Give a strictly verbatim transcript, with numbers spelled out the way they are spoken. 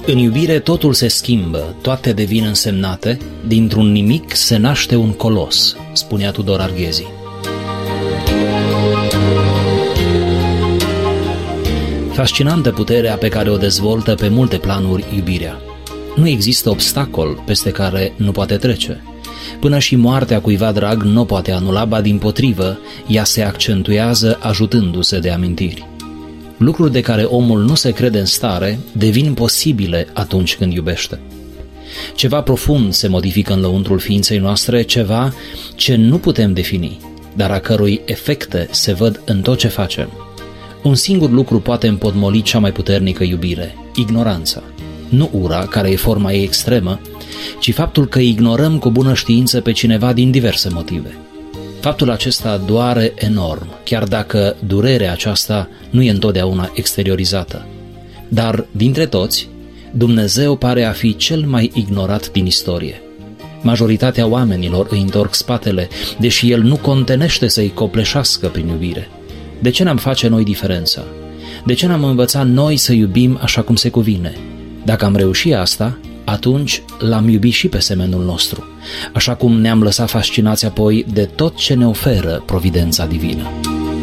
În iubire totul se schimbă, toate devin însemnate, dintr-un nimic se naște un colos, spunea Tudor Arghezi. Fascinantă puterea pe care o dezvoltă pe multe planuri iubirea. Nu există obstacol peste care nu poate trece. Până și moartea cuiva drag nu poate anula, ba dimpotrivă, ea se accentuează ajutându-se de amintiri. Lucruri de care omul nu se crede în stare devin posibile atunci când iubește. Ceva profund se modifică în lăuntrul ființei noastre, ceva ce nu putem defini, dar a cărui efecte se văd în tot ce facem. Un singur lucru poate împotmoli cea mai puternică iubire, ignoranța. Nu ura, care e forma ei extremă, ci faptul că ignorăm cu bună știință pe cineva din diverse motive. Faptul acesta doare enorm, chiar dacă durerea aceasta nu e întotdeauna exteriorizată. Dar, dintre toți, Dumnezeu pare a fi cel mai ignorat din istorie. Majoritatea oamenilor îi întorc spatele, deși El nu contenește să-i copleșească prin iubire. De ce n-am face noi diferența? De ce n-am învățat noi să iubim așa cum se cuvine? Dacă am reușit asta, atunci l-am iubit și pe semenul nostru, așa cum ne-am lăsat fascinați apoi de tot ce ne oferă providența divină.